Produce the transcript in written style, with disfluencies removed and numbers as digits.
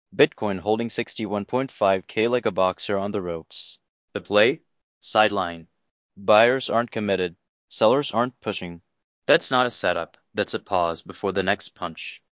Bitcoin holding 61.5K like a boxer on the ropes. The play? Sideline. Buyers aren't committed. Sellers aren't pushing. That's not a setup. That's a pause before the next punch.